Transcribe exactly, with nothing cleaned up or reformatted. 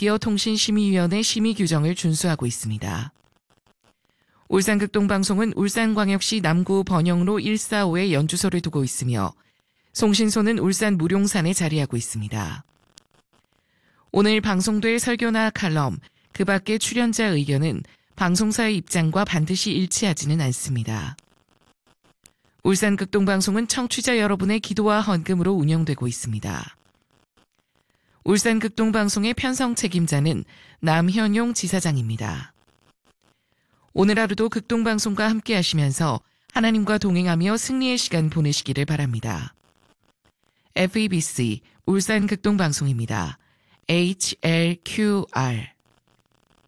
미디어통신심의위원회 심의 규정을 준수하고 있습니다. 울산극동방송은 울산광역시 남구 번영로 일사오에 연주소를 두고 있으며 송신소는 울산 무룡산에 자리하고 있습니다. 오늘 방송될 설교나 칼럼, 그 밖의 출연자 의견은 방송사의 입장과 반드시 일치하지는 않습니다. 울산극동방송은 청취자 여러분의 기도와 헌금으로 운영되고 있습니다. 울산극동방송의 편성 책임자는 남현용 지사장입니다. 오늘 하루도 극동방송과 함께 하시면서 하나님과 동행하며 승리의 시간 보내시기를 바랍니다. 에프이비씨 울산극동방송입니다. 에이치엘큐알